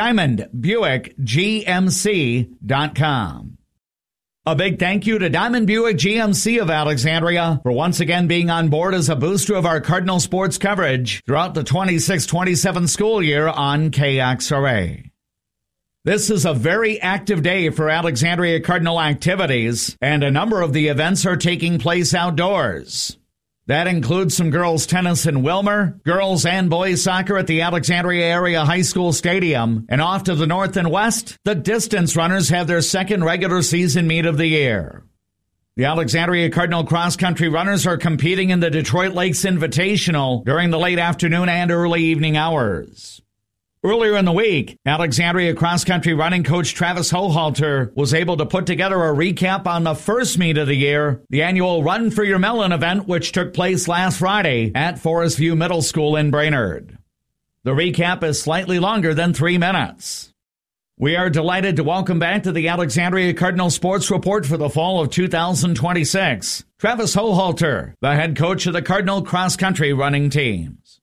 diamondbuickgmc.com. A big thank you to Diamond Buick GMC of Alexandria for once again being on board as a booster of our Cardinal sports coverage throughout the 26-27 school year on KXRA. This is a very active day for Alexandria Cardinal activities, and a number of the events are taking place outdoors. That includes some girls' tennis in Wilmer, girls and boys soccer at the Alexandria Area High School Stadium, and off to the north and west, the distance runners have their second regular season meet of the year. The Alexandria Cardinal cross-country runners are competing in the Detroit Lakes Invitational during the late afternoon and early evening hours. Earlier in the week, Alexandria cross-country running coach Travis Hohalter was able to put together a recap on the first meet of the year, the annual Run for Your Melon event, which took place last Friday at Forest View Middle School in Brainerd. The recap is slightly longer than 3 minutes. We are delighted to welcome back to the Alexandria Cardinal Sports Report for the fall of 2026, Travis Hohalter, the head coach of the Cardinal cross-country running teams.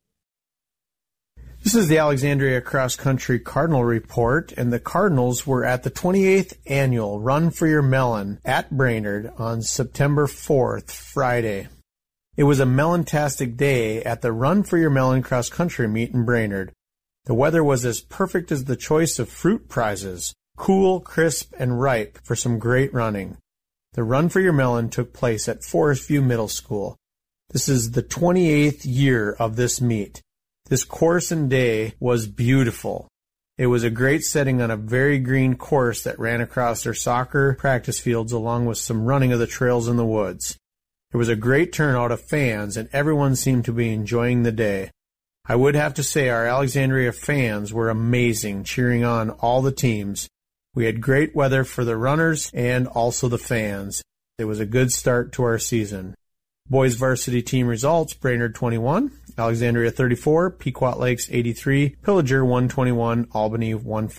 This is the Alexandria Cross Country Cardinal Report, and the Cardinals were at the 28th Annual Run for Your Melon at Brainerd on September 4th, Friday. It was a melon-tastic day at the Run for Your Melon Cross Country meet in Brainerd. The weather was as perfect as the choice of fruit prizes, cool, crisp, and ripe for some great running. The Run for Your Melon took place at Forest View Middle School. This is the 28th year of this meet. This course and day was beautiful. It was a great setting on a very green course that ran across their soccer practice fields along with some running of the trails in the woods. There was a great turnout of fans and everyone seemed to be enjoying the day. I would have to say our Alexandria fans were amazing, cheering on all the teams. We had great weather for the runners and also the fans. It was a good start to our season. Boys varsity team results: Brainerd 21, Alexandria 34, Pequot Lakes 83, Pillager 121, Albany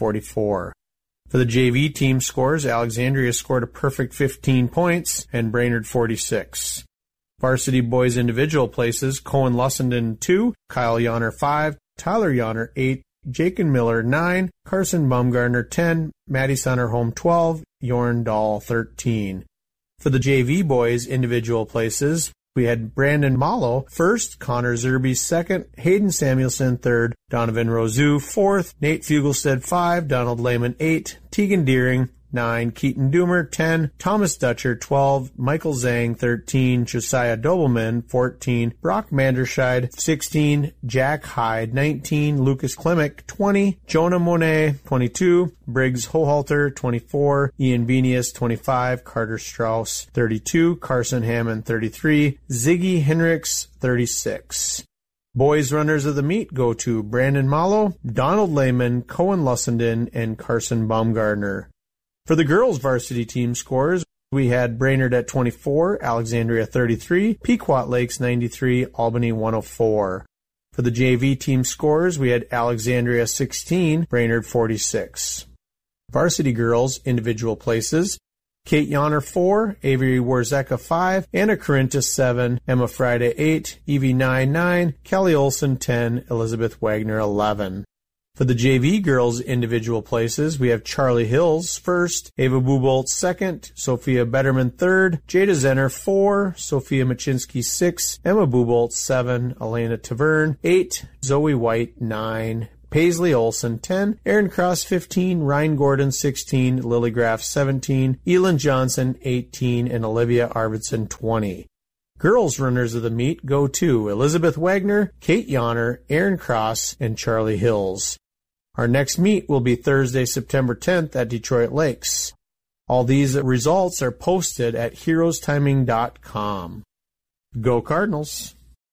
144. For the JV team scores, Alexandria scored a perfect 15 points and Brainerd 46. Varsity boys individual places: Cohen Lussenden 2, Kyle Yonner 5, Tyler Yonner 8, Jacob Miller 9, Carson Baumgartner 10, Maddie Sonnerholm 12, Jorn Dahl 13. For the JV boys individual places, we had Brandon Malo first, Connor Zerby second, Hayden Samuelson third, Donovan Rosu fourth, Nate Fugelstead 5, Donald Lehman 8, Tegan Deering 9, Keaton Doomer 10, Thomas Dutcher 12, Michael Zhang 13, Josiah Dobelman 14, Brock Manderscheid 16, Jack Hyde 19, Lucas Klimek 20, Jonah Monet 22, Briggs Hohalter 24, Ian Benius 25, Carter Strauss 32, Carson Hammond 33, Ziggy Henricks 36. Boys runners of the meet go to Brandon Malo, Donald Lehman, Cohen Lussenden, and Carson Baumgartner. For the girls varsity team scores, we had Brainerd at 24, Alexandria 33, Pequot Lakes 93, Albany 104. For the JV team scores, we had Alexandria 16, Brainerd 46. Varsity girls individual places: Kate Yonner 4, Avery Warzeka 5, Anna Corintis 7, Emma Friday 8, Evie 9, Kelly Olson 10, Elizabeth Wagner 11. For the JV girls' individual places, we have Charlie Hills first, Ava Bubolt second, Sophia Betterman third, Jada Zenner 4, Sophia Machinsky 6, Emma Bubolt 7, Elena Taverne 8, Zoe White 9, Paisley Olson 10, Aaron Cross 15, Ryan Gordon 16, Lily Graff 17, Elin Johnson 18, and Olivia Arvidsson 20. Girls runners of the meet go to Elizabeth Wagner, Kate Yonner, Aaron Cross, and Charlie Hills. Our next meet will be Thursday, September 10th at Detroit Lakes. All these results are posted at heroestiming.com. Go Cardinals!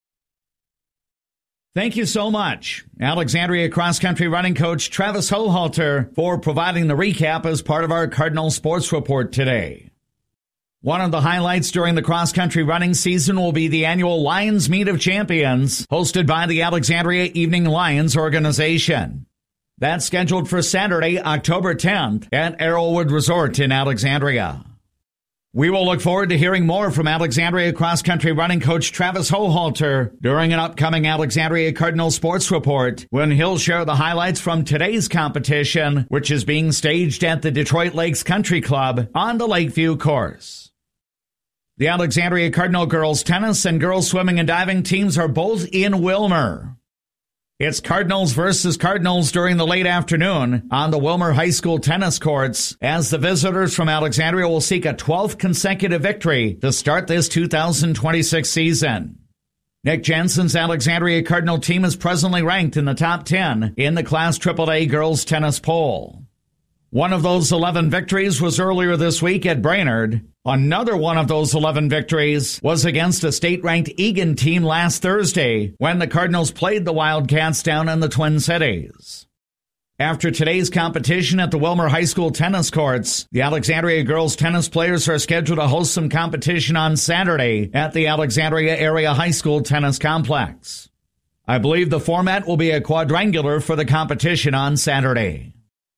Thank you so much, Alexandria cross-country running coach Travis Hohalter, for providing the recap as part of our Cardinal Sports Report today. One of the highlights during the cross-country running season will be the annual Lions Meet of Champions, hosted by the Alexandria Evening Lions organization. That's scheduled for Saturday, October 10th at Arrowwood Resort in Alexandria. We will look forward to hearing more from Alexandria cross-country running coach Travis Hohalter during an upcoming Alexandria Cardinal Sports Report, when he'll share the highlights from today's competition, which is being staged at the Detroit Lakes Country Club on the Lakeview course. The Alexandria Cardinal girls tennis and girls swimming and diving teams are both in Wilmer. It's Cardinals versus Cardinals during the late afternoon on the Wilmer High School tennis courts, as the visitors from Alexandria will seek a 12th consecutive victory to start this 2026 season. Nick Jensen's Alexandria Cardinal team is presently ranked in the top 10 in the Class AAA girls tennis poll. One of those 11 victories was earlier this week at Brainerd. Another one of those 11 victories was against a state-ranked Eagan team last Thursday when the Cardinals played the Wildcats down in the Twin Cities. After today's competition at the Wilmer High School tennis courts, the Alexandria girls tennis players are scheduled to host some competition on Saturday at the Alexandria Area High School tennis complex. I believe the format will be a quadrangular for the competition on Saturday.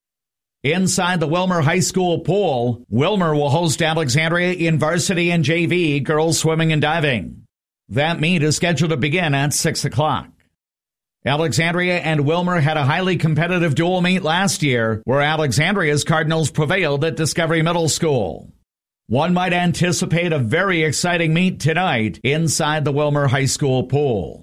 Inside the Wilmer High School pool, Wilmer will host Alexandria in varsity and JV girls swimming and diving. That meet is scheduled to begin at 6 o'clock. Alexandria and Wilmer had a highly competitive dual meet last year, where Alexandria's Cardinals prevailed at Discovery Middle School. One might anticipate a very exciting meet tonight inside the Wilmer High School pool.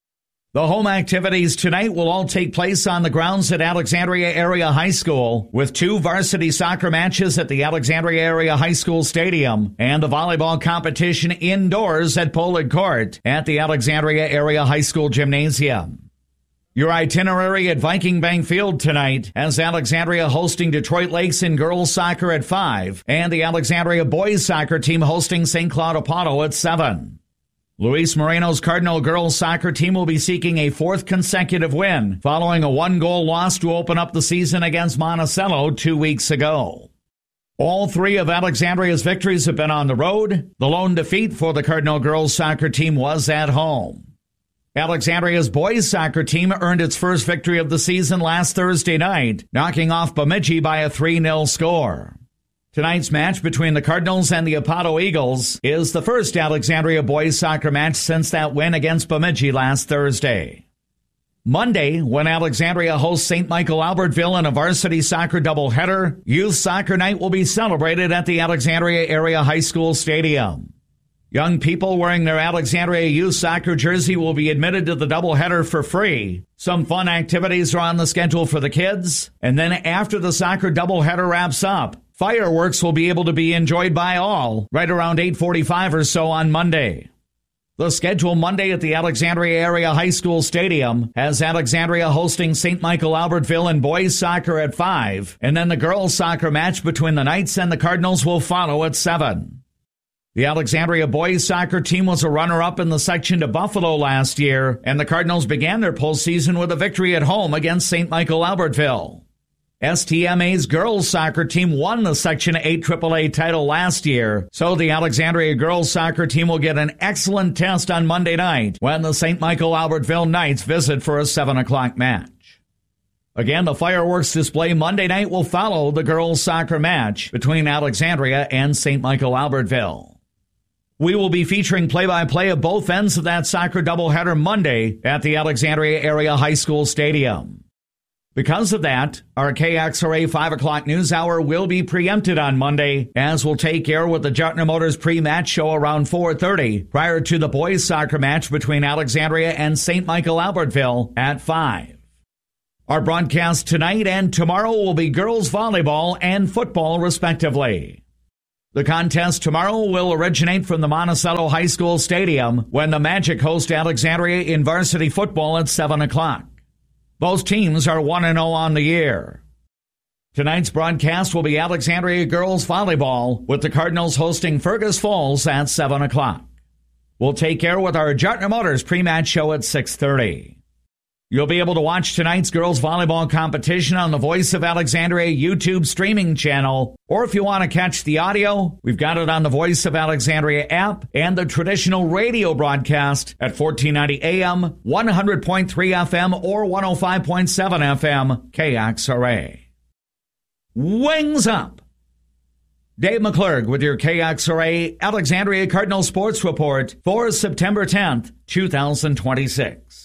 The home activities tonight will all take place on the grounds at Alexandria Area High School, with 2 varsity soccer matches at the Alexandria Area High School Stadium and the volleyball competition indoors at Pollard Court at the Alexandria Area High School Gymnasium. Your itinerary at Viking Bank Field tonight has Alexandria hosting Detroit Lakes in girls soccer at 5 and the Alexandria boys soccer team hosting St. Cloud Apollo at 7. Luis Moreno's Cardinal girls soccer team will be seeking a 4th consecutive win following a 1-goal loss to open up the season against Monticello 2 weeks ago. All 3 of Alexandria's victories have been on the road. The lone defeat for the Cardinal girls soccer team was at home. Alexandria's boys soccer team earned its first victory of the season last Thursday night, knocking off Bemidji by a 3-0 score. Tonight's match between the Cardinals and the Apollo Eagles is the first Alexandria boys soccer match since that win against Bemidji last Thursday. Monday, when Alexandria hosts St. Michael Albertville in a varsity soccer doubleheader, youth soccer night will be celebrated at the Alexandria Area High School Stadium. Young people wearing their Alexandria youth soccer jersey will be admitted to the doubleheader for free. Some fun activities are on the schedule for the kids, and then after the soccer doubleheader wraps up, fireworks will be able to be enjoyed by all right around 8:45 or so on Monday. The schedule Monday at the Alexandria Area High School Stadium has Alexandria hosting St. Michael Albertville in boys soccer at 5, and then the girls soccer match between the Knights and the Cardinals will follow at 7. The Alexandria boys soccer team was a runner-up in the section to Buffalo last year, and the Cardinals began their postseason with a victory at home against St. Michael Albertville. STMA's girls soccer team won the Section 8 AAA title last year, so the Alexandria girls soccer team will get an excellent test on Monday night when the St. Michael Albertville Knights visit for a 7 o'clock match. Again, the fireworks display Monday night will follow the girls' soccer match between Alexandria and St. Michael Albertville. We will be featuring play-by-play of both ends of that soccer doubleheader Monday at the Alexandria Area High School Stadium. Because of that, our KXRA 5 o'clock news hour will be preempted on Monday, as we'll take air with the Jartner Motors pre-match show around 4:30 prior to the boys' soccer match between Alexandria and St. Michael Albertville at 5. Our broadcast tonight and tomorrow will be girls volleyball and football, respectively. The contest tomorrow will originate from the Monticello High School Stadium when the Magic host Alexandria in varsity football at 7 o'clock. Both teams are 1-0 on the year. Tonight's broadcast will be Alexandria girls volleyball, with the Cardinals hosting Fergus Falls at 7 o'clock. We'll take care with our Jartner Motors pre-match show at 6:30. You'll be able to watch tonight's girls volleyball competition on the Voice of Alexandria YouTube streaming channel, or if you want to catch the audio, we've got it on the Voice of Alexandria app and the traditional radio broadcast at 1490 AM, 100.3 FM, or 105.7 FM KXRA. Wings up! Dave McClurg with your KXRA Alexandria Cardinal Sports Report for September 10th, 2026.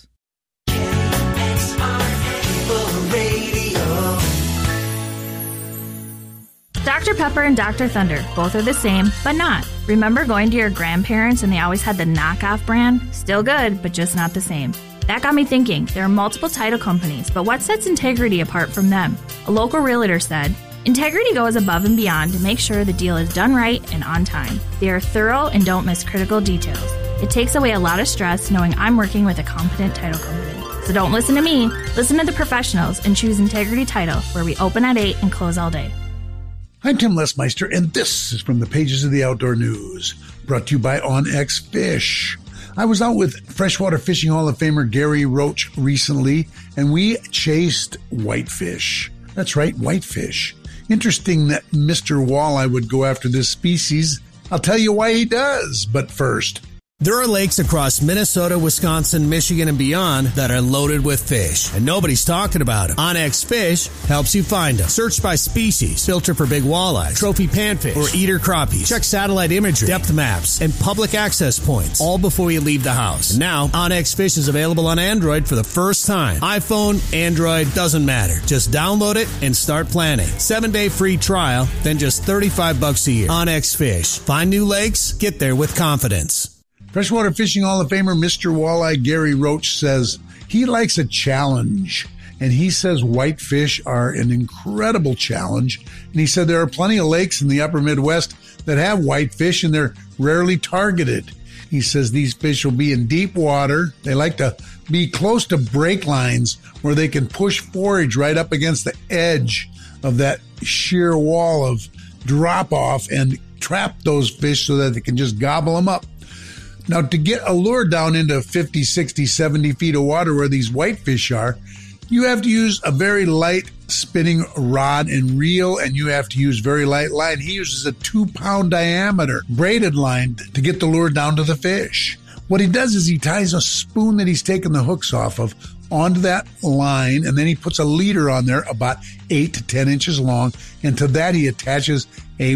Dr. Pepper and Dr. Thunder, both are the same, but not. Remember going to your grandparents and they always had the knockoff brand? Still good, but just not the same. That got me thinking. There are multiple title companies, but what sets Integrity apart from them? A local realtor said, Integrity goes above and beyond to make sure the deal is done right and on time. They are thorough and don't miss critical details. It takes away a lot of stress knowing I'm working with a competent title company. So don't listen to me, listen to the professionals and choose Integrity Title, where we open at 8 and close all day. I'm Tim Lesmeister, and this is from the pages of the Outdoor News, brought to you by OnX Fish. I was out with Freshwater Fishing Hall of Famer Gary Roach recently, and we chased whitefish. That's right, whitefish. Interesting that Mr. Walleye would go after this species. I'll tell you why he does, but first. There are lakes across Minnesota, Wisconsin, Michigan, and beyond that are loaded with fish, and nobody's talking about them. OnX Fish helps you find them. Search by species, filter for big walleyes, trophy panfish, or eater crappies. Check satellite imagery, depth maps, and public access points, all before you leave the house. And now, OnX Fish is available on Android for the first time. iPhone, Android, doesn't matter. Just download it and start planning. 7-day free trial, then just $35 a year. OnX Fish. Find new lakes, get there with confidence. Freshwater Fishing Hall of Famer Mr. Walleye Gary Roach says he likes a challenge, and he says whitefish are an incredible challenge. And he said there are plenty of lakes in the upper Midwest that have whitefish, and they're rarely targeted. He says these fish will be in deep water. They like to be close to break lines where they can push forage right up against the edge of that sheer wall of drop-off and trap those fish so that they can just gobble them up. Now, to get a lure down into 50, 60, 70 feet of water where these whitefish are, you have to use a very light spinning rod and reel, and you have to use very light line. He uses a 2-pound diameter braided line to get the lure down to the fish. What he does is he ties a spoon that he's taken the hooks off of onto that line, and then he puts a leader on there about 8 to 10 inches long, and to that he attaches a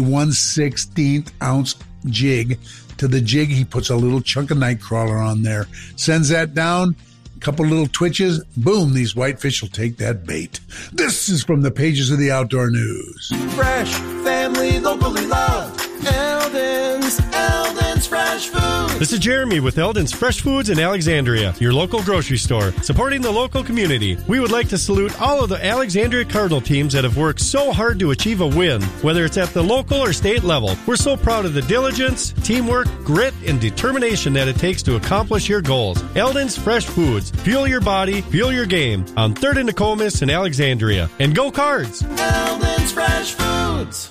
1/16 ounce jig. To the jig, he puts a little chunk of night crawler on there, sends that down, a couple little twitches, boom, these whitefish will take that bait. This is from the pages of the Outdoor News. Fresh, family, locally loved. Eldon's Fresh Foods. This is Jeremy with Eldon's Fresh Foods in Alexandria, your local grocery store, supporting the local community. We would like to salute all of the Alexandria Cardinal teams that have worked so hard to achieve a win, whether it's at the local or state level. We're so proud of the diligence, teamwork, grit, and determination that it takes to accomplish your goals. Eldon's Fresh Foods. Fuel your body, fuel your game. On 3rd and Nokomis in Alexandria. And go Cards! Eldon's Fresh Foods.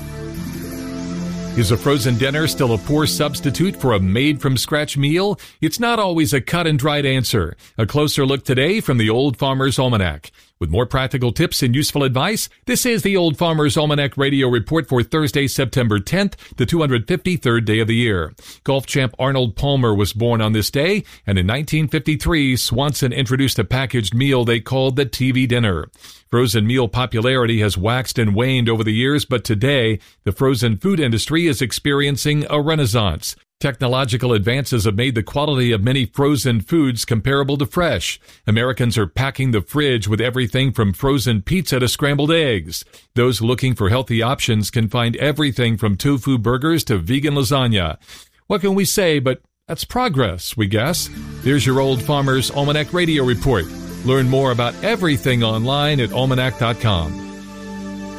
Is a frozen dinner still a poor substitute for a made-from-scratch meal? It's not always a cut-and-dried answer. A closer look today from the Old Farmer's Almanac. With more practical tips and useful advice, this is the Old Farmer's Almanac Radio Report for Thursday, September 10th, the 253rd day of the year. Golf champ Arnold Palmer was born on this day, and in 1953, Swanson introduced a packaged meal they called the TV dinner. Frozen meal popularity has waxed and waned over the years, but today, the frozen food industry is experiencing a renaissance. Technological advances have made the quality of many frozen foods comparable to fresh. Americans are packing the fridge with everything from frozen pizza to scrambled eggs. Those looking for healthy options can find everything from tofu burgers to vegan lasagna. What can we say, but that's progress, we guess. Here's your Old Farmer's Almanac Radio Report. Learn more about everything online at almanac.com.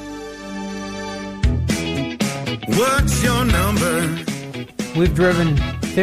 What's your number? We've driven